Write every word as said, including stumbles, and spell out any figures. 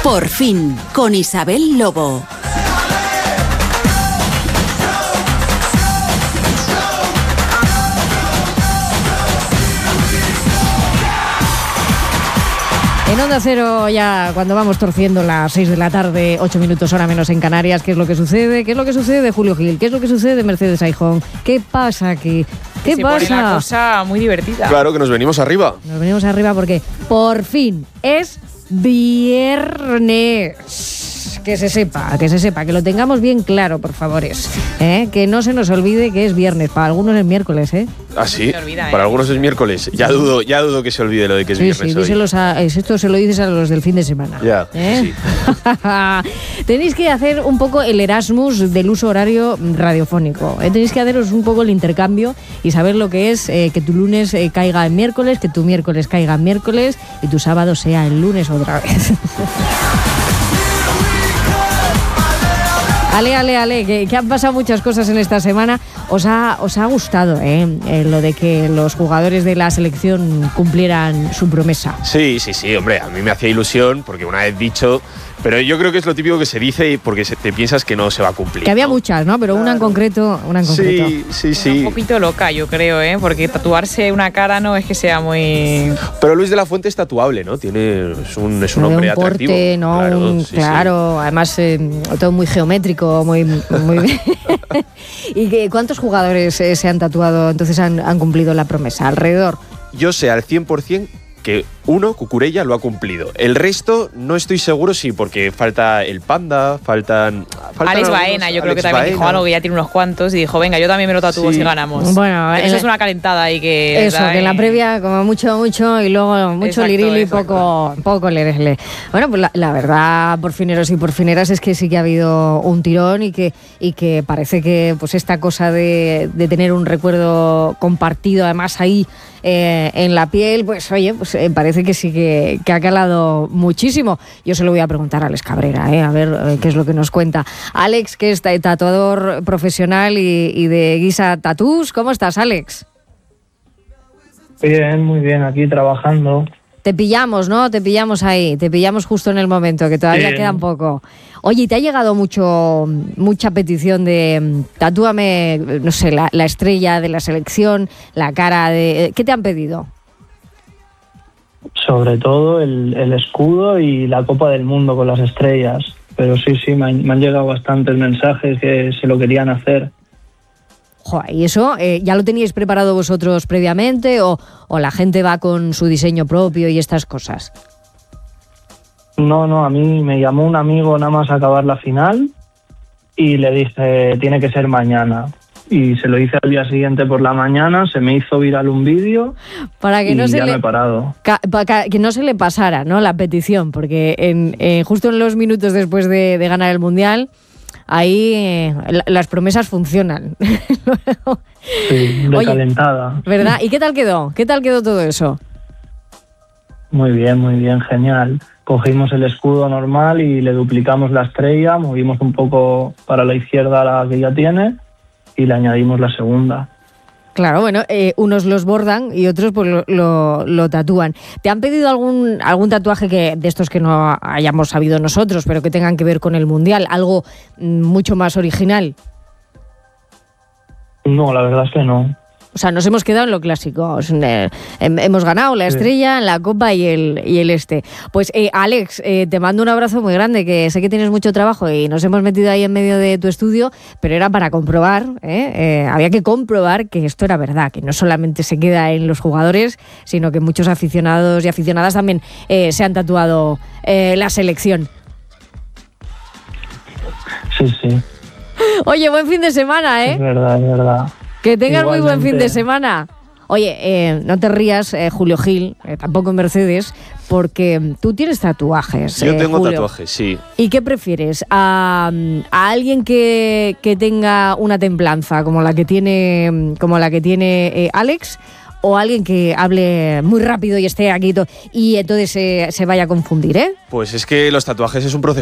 Por fin, con Isabel Lobo. En Onda Cero, ya cuando vamos torciendo las seis de la tarde, ocho minutos hora menos en Canarias, ¿qué es lo que sucede? ¿Qué es lo que sucede, Julio Gil? ¿Qué es lo que sucede, Mercedes Aijón? ¿Qué pasa aquí? ¿Qué Se pasa? pone la cosa muy divertida. Claro que nos venimos arriba. Nos venimos arriba porque por fin es viernes. Que se sepa, que se sepa, que lo tengamos bien claro, por favores. ¿Eh? Que no se nos olvide que es viernes. Para algunos es miércoles, ¿eh? ¿Ah, sí? Se olvida, ¿eh? Para algunos es miércoles. Ya dudo, ya dudo que se olvide lo de que es Sí, viernes sí, hoy. díselos a, esto se lo dices a los del fin de semana. Ya, ¿Eh? sí. Tenéis que hacer un poco el Erasmus del uso horario radiofónico. ¿eh? Tenéis que haceros un poco el intercambio y saber lo que es eh, que tu lunes eh, caiga en miércoles, que tu miércoles caiga en miércoles y tu sábado sea el lunes otra vez. Ale, ale, ale, que, que han pasado muchas cosas en esta semana. Os ha, os ha gustado ¿eh? Eh, lo de que los jugadores de la selección cumplieran su promesa. Sí, sí, sí, hombre, a mí me hacía ilusión porque una vez dicho, pero yo creo que es lo típico que se dice porque se, te piensas que no se va a cumplir. Que había ¿no? muchas, ¿no? Pero Claro. una en concreto, una en concreto. Sí, sí, sí. Un poquito loca, yo creo, ¿eh? Porque tatuarse una cara no es que sea muy... Pero Luis de la Fuente es tatuable, ¿no? Tiene, es un, es un De hombre un porte, atractivo. ¿no? Claro, Un- sí, claro, además eh, todo muy geométrico, muy, muy bien. ¿Y que, cuántos jugadores eh, se han tatuado, entonces han, han cumplido la promesa? Alrededor. sí. Yo sé al cien por ciento que uno, Cucurella, lo ha cumplido. El resto no estoy seguro si porque falta el Panda, faltan... faltan Alex algunos- Baena, yo creo Alex que también dijo Baena. algo, que ya tiene unos cuantos, y dijo, venga, yo también me lo tatúo Sí. si ganamos. Bueno, Pero en eso la- es una calentada ahí que... Eso, da, que en la eh, previa como mucho, mucho y luego mucho Exacto, lirili y exacto. poco, poco leresle. Bueno, pues la, la verdad, por fineros y por fineras, es que sí que ha habido un tirón y que, y que parece que pues esta cosa de, de tener un recuerdo compartido, además ahí eh, en la piel, pues oye, pues eh, parece que sí que, que ha calado muchísimo. Yo se lo voy a preguntar a Alex Cabrera, eh, a ver eh, qué es lo que nos cuenta. Alex, que es ta- tatuador profesional y, y de Guisa Tatús. ¿Cómo estás, Alex? Bien, muy bien, aquí trabajando. Te pillamos, ¿no? Te pillamos ahí, te pillamos justo en el momento, que todavía Sí. queda un poco. Oye, ¿te ha llegado mucho, mucha petición de mm, tatúame, no sé, la, la estrella de la selección, la cara de... ¿Qué te han pedido? Sobre todo el, el escudo y la Copa del Mundo con las estrellas. Pero sí, sí, me han, me han llegado bastantes mensajes que se lo querían hacer. Joder, ¿y eso eh, ya lo teníais preparado vosotros previamente o, o la gente va con su diseño propio y estas cosas? No, no, a mí me llamó un amigo nada más acabar la final y le dije, tiene que ser mañana. Y se lo hice al día siguiente por la mañana, se me hizo viral un vídeo Para que y no se ya le... me he parado. Ca- pa- ca- que no se le pasara, ¿no? La petición, porque en, eh, justo en los minutos después de, de ganar el Mundial, ahí eh, la- las promesas funcionan. Sí, de Oye, calentada. ¿verdad? ¿Y qué tal quedó? ¿Qué tal quedó todo eso? Muy bien, muy bien, genial. Cogimos el escudo normal y le duplicamos la estrella, movimos un poco para la izquierda la que ya tiene y le añadimos la segunda. Claro, bueno, eh, unos los bordan y otros pues lo, lo- lo tatúan. ¿Te han pedido algún, algún tatuaje que de estos que no hayamos sabido nosotros, pero que tengan que ver con el Mundial? Algo mm, mucho más original. No, la verdad es que no. O sea, nos hemos quedado en lo clásico. Es, eh, hem- hemos ganado la estrella, la copa y el, y el este. Pues, eh, Alex, eh, te mando un abrazo muy grande, que sé que tienes mucho trabajo y nos hemos metido ahí en medio de tu estudio, pero era para comprobar, ¿eh? Eh, había que comprobar que esto era verdad, que no solamente se queda en los jugadores, sino que muchos aficionados y aficionadas también eh, se han tatuado eh, la selección. Sí, sí, Oye, buen fin de semana, ¿eh? es verdad, es verdad. Que tengas muy buen fin de Igualmente. semana. Oye, eh, no te rías, eh, Julio Gil, eh, tampoco Mercedes, porque mm, tú tienes tatuajes. Yo eh, tengo Julio. tatuajes, sí. ¿Y qué prefieres? ¿A, mm, a alguien que, que tenga una templanza como la que tiene, mm, como la que tiene eh, Alex? ¿O alguien que hable muy rápido y esté aquí to- y entonces se, se vaya a confundir, eh? Pues es que los tatuajes es un proceso